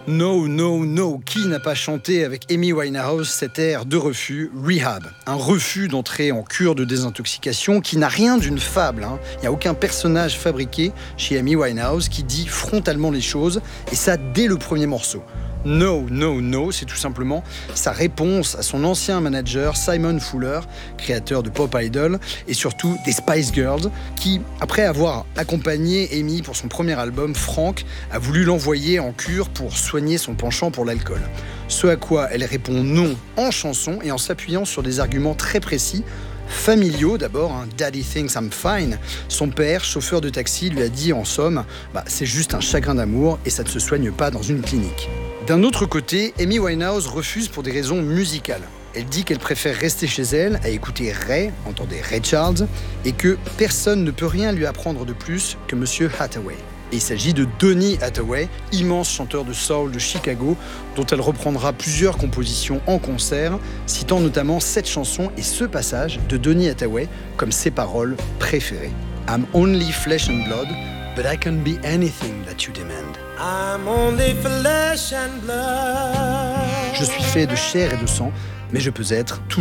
No, no, no. Qui n'a pas chanté avec Amy Winehouse cet air de refus, Rehab? Un refus d'entrer en cure de désintoxication qui n'a rien d'une fable. Il n'y a aucun personnage fabriqué chez Amy Winehouse qui dit frontalement les choses, et ça dès le premier morceau. No, no, no, c'est tout simplement sa réponse à son ancien manager Simon Fuller, créateur de Pop Idol et surtout des Spice Girls, qui, après avoir accompagné Amy pour son premier album, Frank, a voulu l'envoyer en cure pour soigner son penchant pour l'alcool. Ce à quoi elle répond non en chanson et en s'appuyant sur des arguments très précis, familiaux d'abord, Daddy thinks I'm fine. Son père, chauffeur de taxi, lui a dit en somme, c'est juste un chagrin d'amour et ça ne se soigne pas dans une clinique. D'un autre côté, Amy Winehouse refuse pour des raisons musicales. Elle dit qu'elle préfère rester chez elle à écouter Ray, entendez Ray Charles, et que personne ne peut rien lui apprendre de plus que Monsieur Hathaway. Et il s'agit de Donny Hathaway, immense chanteur de soul de Chicago, dont elle reprendra plusieurs compositions en concert, citant notamment cette chanson et ce passage de Donny Hathaway comme ses paroles préférées. I'm only flesh and blood, but I can be anything that you demand. I'm only flesh and blood. Je suis fait de chair et de sang, mais je peux être tout